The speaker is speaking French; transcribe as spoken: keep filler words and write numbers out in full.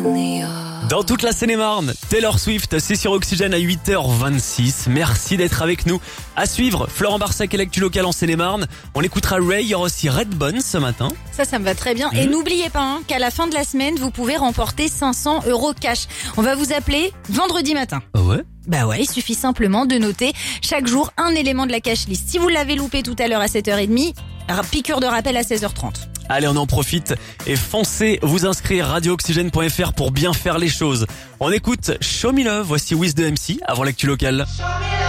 Dans toute la Seine-et-Marne, Taylor Swift, c'est sur Oxygène à huit heures vingt-six. Merci d'être avec nous. À suivre, Florent Barsac et l'actu locale en Seine-et-Marne. On écoutera Ray, il y aura aussi Redbone ce matin. Ça, ça me va très bien. Mmh. Et n'oubliez pas hein, qu'à la fin de la semaine, vous pouvez remporter cinq cents euros cash. On va vous appeler vendredi matin. Ah ouais? Bah ouais, il suffit simplement de noter chaque jour un élément de la cash list. Si vous l'avez loupé tout à l'heure à sept heures trente, piqûre de rappel à seize heures trente. Allez, on en profite et foncez vous inscrire radio oxygène point f r pour bien faire les choses. On écoute Show Me Love, voici Wiz de M C avant l'actu locale.